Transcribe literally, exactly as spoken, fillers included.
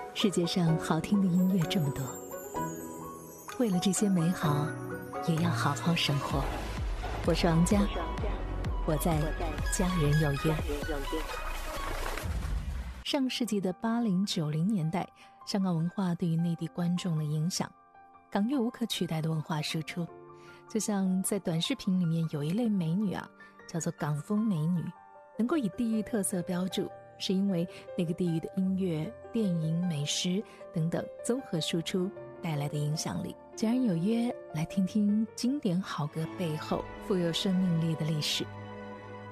世界上好听的音乐这么多，为了这些美好，也要好好生活。我是王佳，我在家人有约。上个世纪的八零九零年代，香港文化对于内地观众的影响，港乐无可取代的文化输出。就像在短视频里面有一类美女啊，叫做港风美女，能够以地域特色标注，是因为那个地域的音乐、电影、美食等等综合输出带来的影响力。家人有约，来听听经典好歌背后富有生命力的历史。